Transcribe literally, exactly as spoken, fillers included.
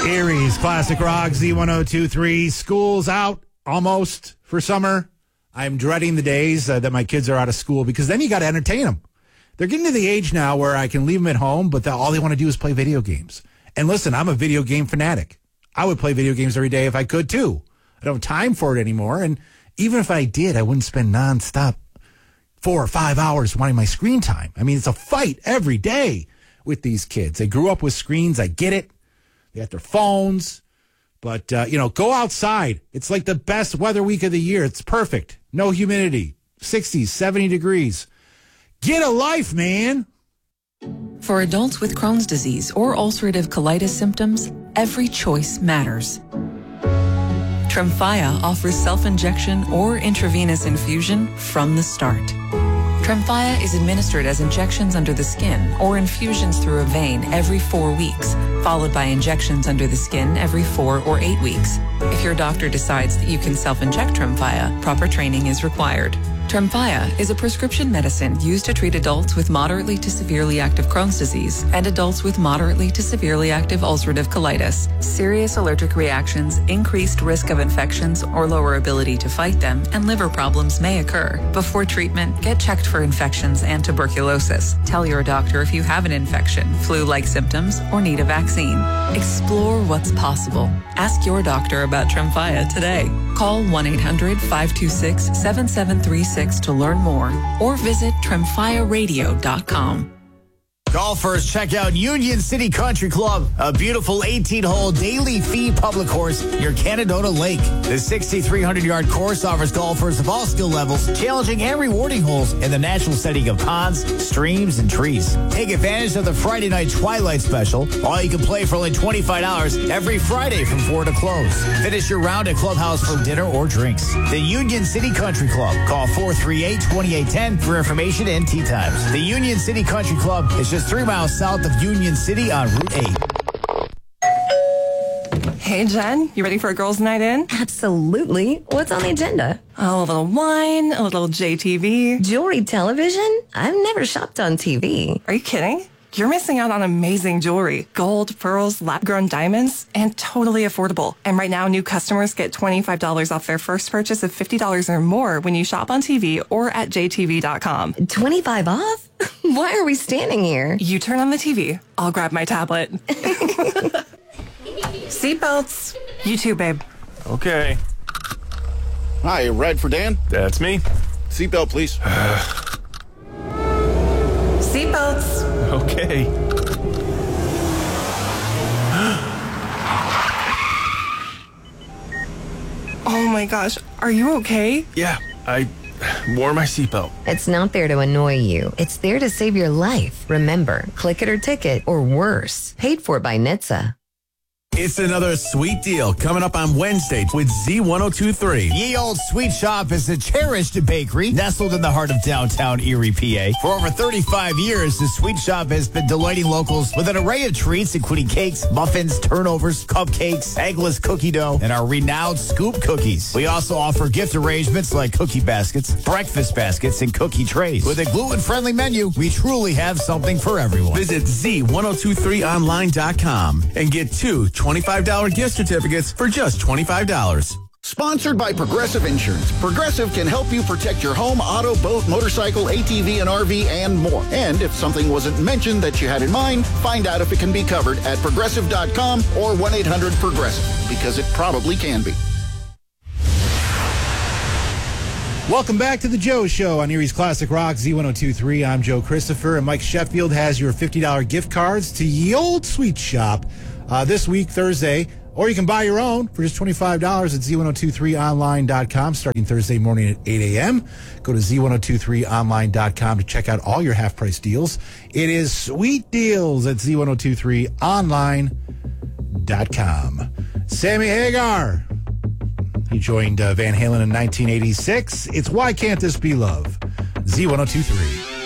Erie's Classic Rock, Z ten twenty-three. School's out almost for summer. I'm dreading the days uh, that my kids are out of school because then you got to entertain them. They're getting to the age now where I can leave them at home, but the, all they want to do is play video games. And listen, I'm a video game fanatic. I would play video games every day if I could, too. I don't have time for it anymore. And even if I did, I wouldn't spend nonstop four or five hours wanting my screen time. I mean, it's a fight every day with these kids. They grew up with screens. I get it. They got their phones. But, uh, you know, go outside. It's like the best weather week of the year. It's perfect. No humidity. sixty, seventy degrees. Get a life, man. For adults with Crohn's disease or ulcerative colitis symptoms, every choice matters. Tremfya offers self-injection or intravenous infusion from the start. Tremfya is administered as injections under the skin or infusions through a vein every four weeks, followed by injections under the skin every four or eight weeks. If your doctor decides that you can self-inject Tremfya, proper training is required. Tremfya is a prescription medicine used to treat adults with moderately to severely active Crohn's disease and adults with moderately to severely active ulcerative colitis. Serious allergic reactions, increased risk of infections or lower ability to fight them, and liver problems may occur. Before treatment, get checked for infections and tuberculosis. Tell your doctor if you have an infection, flu-like symptoms, or need a vaccine. Explore what's possible. Ask your doctor about Tremfya today. Call one eight hundred, five two six, seven seven three six to learn more or visit tremfya radio dot com. Golfers, check out Union City Country Club, a beautiful eighteen-hole daily fee public course near Canadona Lake. The sixty-three hundred yard course offers golfers of all skill levels challenging and rewarding holes in the natural setting of ponds, streams, and trees. Take advantage of the Friday night Twilight Special. All you can play for only twenty-five dollars every Friday from four to close. Finish your round at Clubhouse for dinner or drinks. The Union City Country Club. Call four three eight, two eight one zero for information and tee times. The Union City Country Club is just three miles south of Union City on Route eight. Hey, Jen, you ready for a girls' night in? Absolutely. What's on the agenda? Oh, a little wine, a little J T V. Jewelry television? I've never shopped on T V. Are you kidding? You're missing out on amazing jewelry. Gold, pearls, lab-grown diamonds, and totally affordable. And right now, new customers get twenty-five dollars off their first purchase of fifty dollars or more when you shop on T V or at j t v dot com. twenty-five off? Why are we standing here? You turn on the T V. I'll grab my tablet. Seatbelts. You too, babe. Okay. Hi, ride for Dan? That's me. Seatbelt, please. Seatbelts. Okay. Oh my gosh, are you okay? Yeah, I wore my seatbelt. It's not there to annoy you. It's there to save your life. Remember, click it or ticket, or worse. Paid for by N H T S A. It's another sweet deal coming up on Wednesday with Z ten twenty-three. Ye Old Sweet Shop is a cherished bakery nestled in the heart of downtown Erie, P A. For over thirty-five years, the Sweet Shop has been delighting locals with an array of treats, including cakes, muffins, turnovers, cupcakes, eggless cookie dough, and our renowned scoop cookies. We also offer gift arrangements like cookie baskets, breakfast baskets, and cookie trays. With a gluten-friendly menu, we truly have something for everyone. Visit Z ten twenty-three online dot com and get two twenty-five dollars gift certificates for just twenty-five dollars. Sponsored by Progressive Insurance. Progressive can help you protect your home, auto, boat, motorcycle, A T V, and R V, and more. And if something wasn't mentioned that you had in mind, find out if it can be covered at progressive dot com or one eight hundred progressive, because it probably can be. Welcome back to the Joe Show on Erie's Classic Rock, Z ten twenty-three. I'm Joe Christopher, and Mike Sheffield has your fifty dollars gift cards to Ye Old Sweet Shop uh, this week, Thursday. Or you can buy your own for just twenty-five dollars at Z ten twenty-three online dot com starting Thursday morning at eight a.m. Go to Z ten twenty-three online dot com to check out all your half-price deals. It is sweet deals at Z ten twenty-three online dot com. Sammy Hagar. He joined uh, Van Halen in nineteen eighty-six. It's Why Can't This Be Love? Z ten twenty-three.